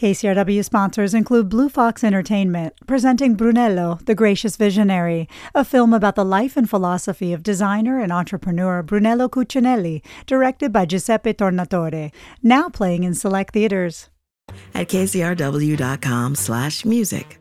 KCRW sponsors include Blue Fox Entertainment, presenting Brunello, the Gracious Visionary, a film about the life and philosophy of designer and entrepreneur Brunello Cucinelli, directed by Giuseppe Tornatore, now playing in select theaters. At KCRW.com/music.